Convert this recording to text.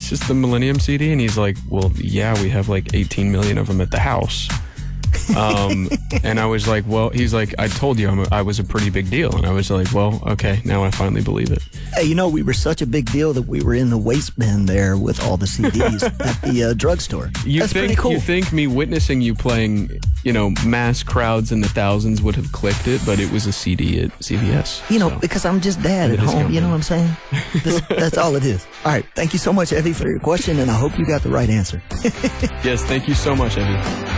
it's just the Millennium CD. And he's like, well, yeah, we have like 18 million of them at the house. And I was like, well, he's like, I told you I was a pretty big deal. And I was like, well, okay, now I finally believe it. Hey, you know, we were such a big deal that we were in the waste bin there with all the CDs at the drugstore. That's pretty cool. You think me witnessing you playing, you know, mass crowds in the thousands would have clicked it, but it was a CD at CVS. You know, because I'm just dad at home, you know what I'm saying? That's all it is. All right, thank you so much, Evie, for your question, and I hope you got the right answer. Yes, thank you so much, Evie.